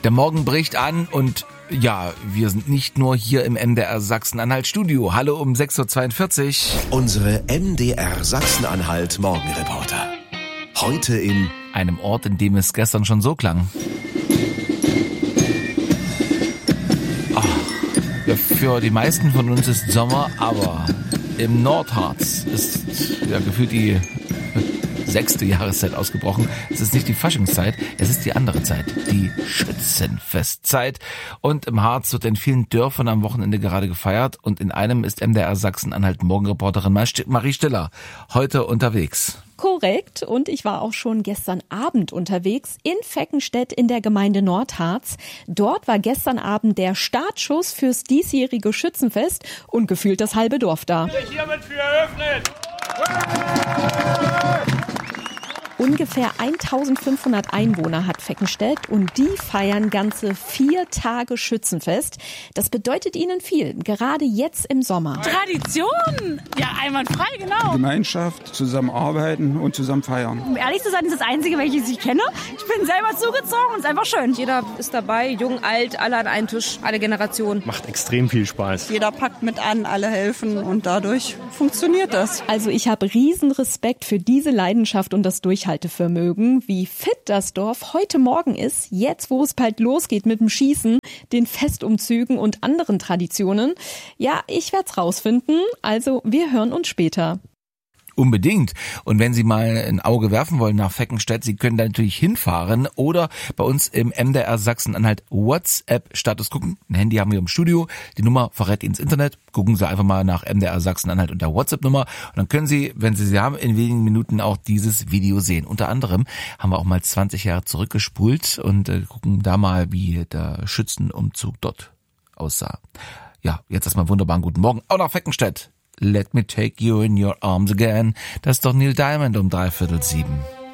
Der Morgen bricht an und ja, wir sind nicht nur hier im MDR Sachsen-Anhalt Studio. Hallo um 6.42 Uhr. Unsere MDR Sachsen-Anhalt Morgenreporter. Heute in einem Ort, in dem es gestern schon so klang. Für die meisten von uns ist Sommer, aber im Nordharz ist ja gefühlt die 6. Jahreszeit ausgebrochen. Es ist nicht die Faschingszeit, es ist die andere Zeit, die Schützenfestzeit. Und im Harz wird in vielen Dörfern am Wochenende gerade gefeiert und in einem ist MDR Sachsen-Anhalt Morgenreporterin Marie Stiller heute unterwegs. Korrekt, und ich war auch schon gestern Abend unterwegs in Feckenstedt in der Gemeinde Nordharz. Dort war gestern Abend der Startschuss fürs diesjährige Schützenfest und gefühlt das halbe Dorf da. Hiermit für eröffnet! Ungefähr 1500 Einwohner hat Feckenstedt und die feiern ganze 4 Tage Schützenfest. Das bedeutet ihnen viel, gerade jetzt im Sommer. Tradition! Ja, einwandfrei, genau. Gemeinschaft, zusammenarbeiten und zusammen feiern. Um ehrlich zu sein, ist das Einzige, welches ich kenne. Ich bin selber zugezogen und es ist einfach schön. Jeder ist dabei, jung, alt, alle an einen Tisch, alle Generationen. Macht extrem viel Spaß. Jeder packt mit an, alle helfen und dadurch funktioniert das. Also ich habe riesen Respekt für diese Leidenschaft und das Durchhaltevermögen. Wie fit das Dorf heute Morgen ist, jetzt wo es bald losgeht mit dem Schießen, den Festumzügen und anderen Traditionen. Ja, ich werde es rausfinden, also wir hören uns später. Unbedingt. Und wenn Sie mal ein Auge werfen wollen nach Feckenstedt, Sie können da natürlich hinfahren oder bei uns im MDR Sachsen-Anhalt WhatsApp-Status gucken. Ein Handy haben wir im Studio. Die Nummer verrät Ihnen ins Internet. Gucken Sie einfach mal nach MDR Sachsen-Anhalt unter WhatsApp-Nummer. Und dann können Sie, wenn Sie sie haben, in wenigen Minuten auch dieses Video sehen. Unter anderem haben wir auch mal 20 Jahre zurückgespult und gucken da mal, wie der Schützenumzug dort aussah. Ja, jetzt erstmal wunderbaren guten Morgen. Auch nach Feckenstedt. Let me take you in your arms again. Das ist doch Neil Diamond um 6:45.